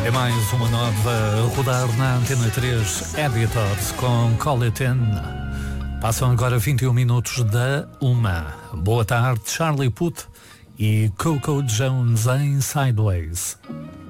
É mais uma nova a rodar na Antena 3 Editors com Call It In. Passam agora 21 minutos da 1. Boa tarde, Charlie Puth e Coco Jones em Sideways.